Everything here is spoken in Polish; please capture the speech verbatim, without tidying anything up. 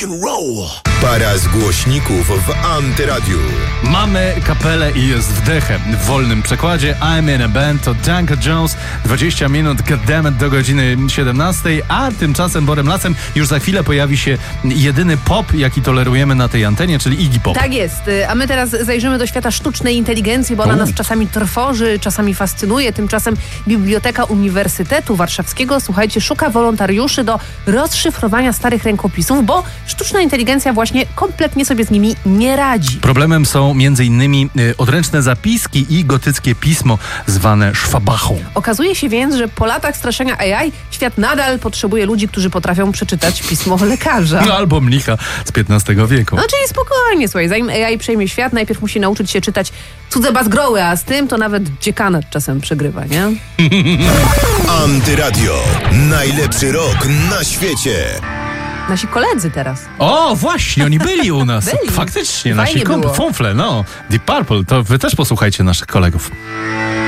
roll. Para z głośników w Antyradiu. Mamy kapelę i jest wdechem. W wolnym przekładzie I'm in a band to Duncan Jones. dwadzieścia minut, goddammit, do godziny siedemnastej, a tymczasem Borem Lasem już za chwilę pojawi się jedyny pop, jaki tolerujemy na tej antenie, czyli Iggy Pop. Tak jest, a my teraz zajrzymy do świata sztucznej inteligencji, bo ona U. nas czasami trwoży, czasami fascynuje. Tymczasem Biblioteka Uniwersytetu Warszawskiego, słuchajcie, szuka wolontariuszy do rozszyfrowania starych rękopisów, bo sztuczna inteligencja właśnie kompletnie sobie z nimi nie radzi. Problemem są między innymi y, odręczne zapiski i gotyckie pismo zwane szwabachą. Okazuje się więc, że po latach straszenia A I świat nadal potrzebuje ludzi, którzy potrafią przeczytać pismo lekarza. No, albo mnicha z piętnastego wieku. No czyli spokojnie, słuchaj, zanim A I przejmie świat, najpierw musi nauczyć się czytać cudze bazgroły, a z tym to nawet dziekanat czasem przegrywa, nie? Antyradio. Najlepszy rok na świecie. Nasi koledzy teraz. O, właśnie, oni byli u nas. Byli. Faktycznie, Fajnie nasi kumple, było. fumfle, no. Deep Purple, to wy też posłuchajcie naszych kolegów.